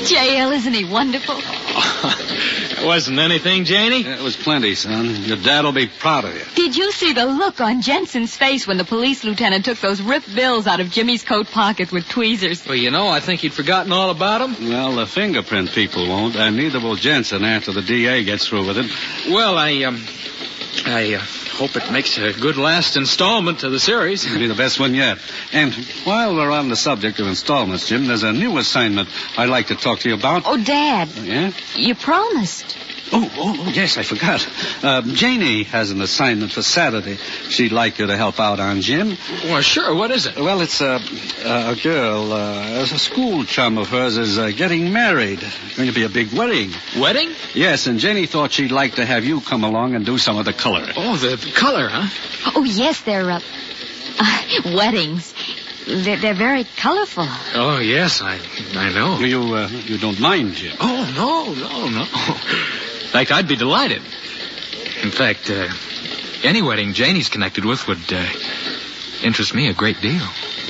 J.L., isn't he wonderful? It wasn't anything, Janie. It was plenty, son. Your dad'll be proud of you. Did you see the look on Jensen's face when the police lieutenant took those ripped bills out of Jimmy's coat pocket with tweezers? Well, I think he'd forgotten all about them. Well, the fingerprint people won't, and neither will Jensen after the DA gets through with him. Well, I hope it makes a good last installment to the series. It'll be the best one yet. And while we're on the subject of installments, Jim, there's a new assignment I'd like to talk to you about. Oh, Dad. Yeah? You promised. Oh, yes, I forgot. Janie has an assignment for Saturday she'd like you to help out on, Jim. Well, sure. What is it? Well, it's a girl, a school chum of hers is getting married. Going to be a big wedding. Wedding? Yes, and Janie thought she'd like to have you come along and do some of the color. Oh, the color, huh? Oh, yes, they're weddings. They're very colorful. Oh, yes, I know. You don't mind, Jim? Oh, no. In fact, I'd be delighted. In fact, any wedding Janie's connected with would interest me a great deal.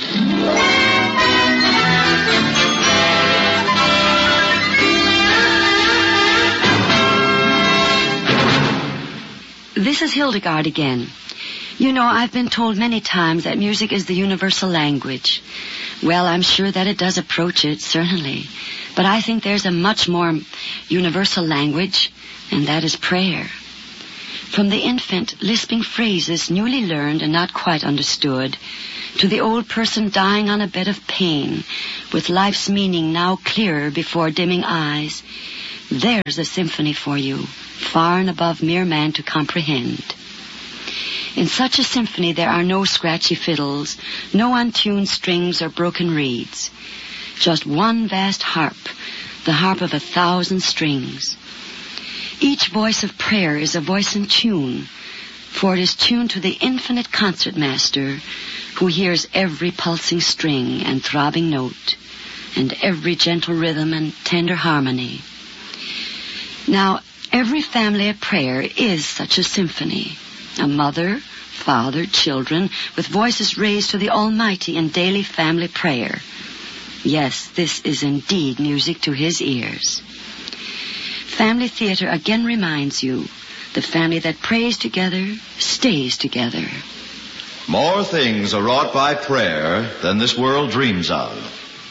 This is Hildegard again. You know, I've been told many times that music is the universal language. Well, I'm sure that it does approach it, certainly. But I think there's a much more universal language, and that is prayer. From the infant lisping phrases newly learned and not quite understood, to the old person dying on a bed of pain, with life's meaning now clearer before dimming eyes, there's a symphony for you, far and above mere man to comprehend. In such a symphony there are no scratchy fiddles, no untuned strings or broken reeds. Just one vast harp, the harp of 1,000 strings. Each voice of prayer is a voice in tune, for it is tuned to the infinite concert master who hears every pulsing string and throbbing note, and every gentle rhythm and tender harmony. Now, every family of prayer is such a symphony. A mother, father, children, with voices raised to the Almighty in daily family prayer. Yes, this is indeed music to his ears. Family theater again reminds you, the family that prays together stays together. More things are wrought by prayer than this world dreams of.